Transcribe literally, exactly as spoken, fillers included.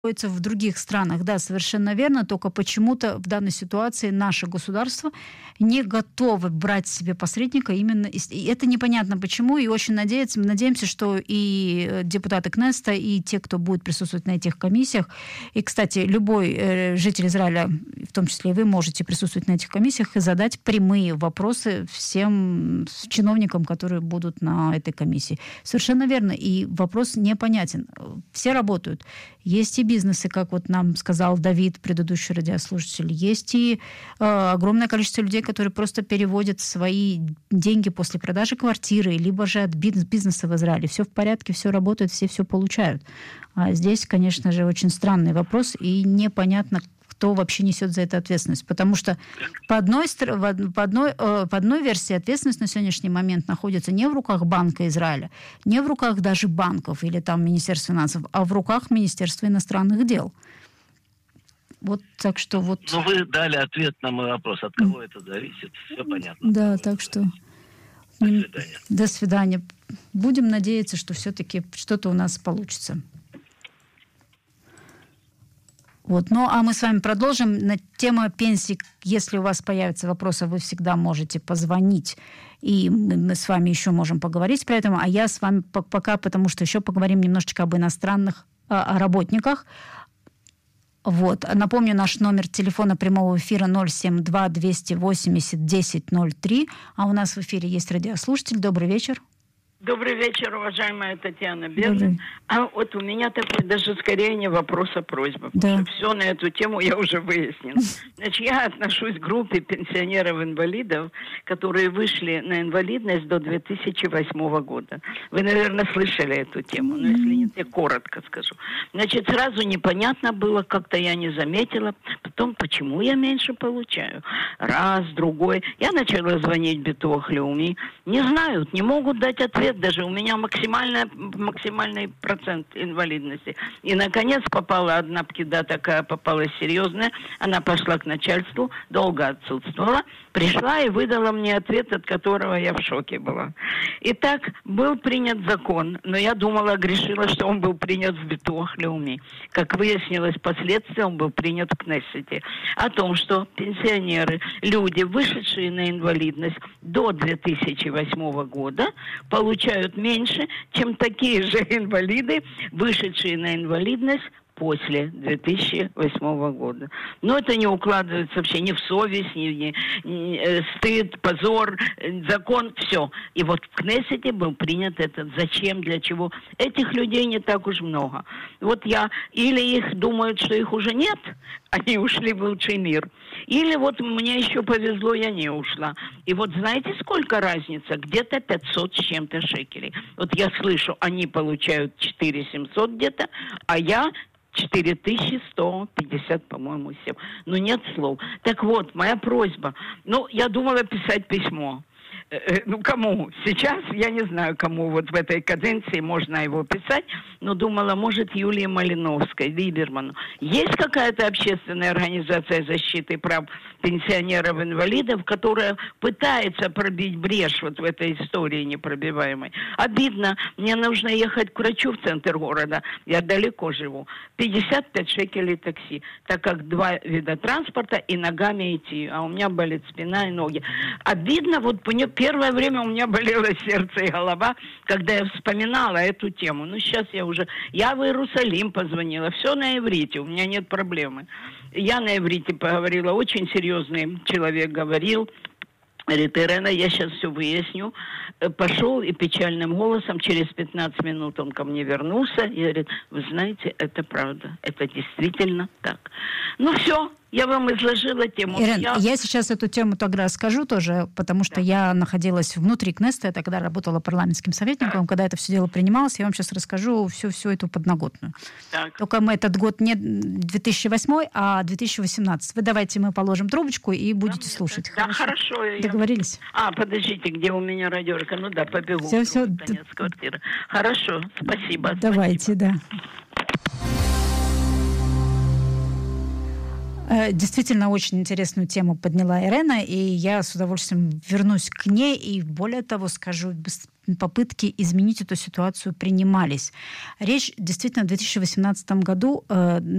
в других странах, да, совершенно верно, только почему-то в данной ситуации наше государство не готово брать себе посредника именно, и это непонятно почему, и очень надеемся, мы надеемся, что и депутаты Кнессета, и те, кто будет присутствовать на этих комиссиях, и, кстати, любой э, житель Израиля, в том числе и вы, можете присутствовать на этих комиссиях и задать прямые вопросы всем чиновникам, которые будут на этой комиссии. Совершенно верно, и вопрос непонятен. Все работают. Есть и бизнесы, как вот нам сказал Давид, предыдущий радиослушатель. Есть и э, огромное количество людей, которые просто переводят свои деньги после продажи квартиры, либо же от бизнеса в Израиле. Все в порядке, все работает, все все получают. А здесь, конечно же, очень странный вопрос, и непонятно, кто вообще несет за это ответственность. Потому что по одной, по, одной, по одной версии ответственность на сегодняшний момент находится не в руках Банка Израиля, не в руках даже банков или там Министерства финансов, а в руках Министерства иностранных дел. Вот так что вот... Ну, вы дали ответ на мой вопрос. От кого это зависит? Все понятно. Да, так что... До свидания. До свидания. Будем надеяться, что все-таки что-то у нас получится. Вот. Ну, а мы с вами продолжим. На тему пенсий, если у вас появятся вопросы, вы всегда можете позвонить, и мы с вами еще можем поговорить про это. А я с вами пока, потому что еще поговорим немножечко об иностранных о работниках. Вот. Напомню, наш номер телефона прямого эфира ноль семь два двести восемьдесят десять ноль три. А у нас в эфире есть радиослушатель. Добрый вечер. Добрый вечер, уважаемая Татьяна Бердин. А вот у меня такой даже скорее не вопрос, а просьба. Да. Потому что все на эту тему я уже выяснила. Значит, я отношусь к группе пенсионеров-инвалидов, которые вышли на инвалидность до две тысячи восьмого года. Вы, наверное, слышали эту тему, но если нет, я коротко скажу. Значит, сразу непонятно было, как-то я не заметила. Потом, почему я меньше получаю? Раз, другой. Я начала звонить в Битуах Леуми. Не знают, не могут дать ответ. Даже у меня максимальная, максимальный процент инвалидности. И, наконец, попала одна пкида такая, попалась серьезная. Она пошла к начальству, долго отсутствовала. Пришла и выдала мне ответ, от которого я в шоке была. Итак, был принят закон, но я думала, грешила, что он был принят в Битуах Леуми. Как выяснилось впоследствии, он был принят в Кнессете. О том, что пенсионеры, люди, вышедшие на инвалидность до две тысячи восьмого года, получают получают меньше, чем такие же инвалиды, вышедшие на инвалидность после две тысячи восьмого года. Но это не укладывается вообще ни в совесть, ни, ни, ни э, стыд, позор, э, закон, все. И вот в Кнессете был принят этот. Зачем, для чего? Этих людей не так уж много. Вот я, или их думают, что их уже нет, они ушли в лучший мир. Или вот мне еще повезло, я не ушла. И вот знаете, сколько разница? Где-то пятьсот с чем-то шекелей. Вот я слышу, они получают четыре тысячи семьсот где-то, а я четыре тысячи сто пятьдесят, по-моему, семь. Ну, нет слов. Так вот, моя просьба. Ну, я думала писать письмо. Ну, кому? Сейчас я не знаю, кому вот в этой каденции можно его писать, но думала, может, Юлии Малиновской, Либерману. Есть какая-то общественная организация защиты прав пенсионеров-инвалидов, которая пытается пробить брешь вот в этой истории непробиваемой? Обидно. Мне нужно ехать к врачу в центр города. Я далеко живу. пятьдесят пять шекелей такси, так как два вида транспорта и ногами идти. А у меня болит спина и ноги. Обидно, вот по нему первое время у меня болело сердце и голова, когда я вспоминала эту тему. Ну, сейчас я уже... Я в Иерусалим позвонила. Все на иврите, у меня нет проблемы. Я на иврите поговорила. Очень серьезный человек говорил. Говорит, Ирена, я сейчас все выясню. Пошел и печальным голосом, через пятнадцать минут он ко мне вернулся и говорит, вы знаете, это правда. Это действительно так. Ну, все. Я вам изложила тему. Ирен, я... я сейчас эту тему тогда расскажу тоже, потому что да. я находилась внутри Кнессета, я тогда работала парламентским советником, да. когда это все дело принималось, я вам сейчас расскажу всю, всю эту подноготную. Так. Только мы этот год не две тысячи восьмой, а две тысячи восемнадцатый. Вы давайте мы положим трубочку и будете да, слушать. Да, хорошо. хорошо Договорились? Я... А, подождите, где у меня радиорка? Ну да, побегу. Все, все. Конец квартиры. Хорошо, спасибо. Давайте, спасибо. да. Действительно, очень интересную тему подняла Ирена, и я с удовольствием вернусь к ней, и более того скажу, попытки изменить эту ситуацию принимались. Речь действительно в две тысячи восемнадцатом году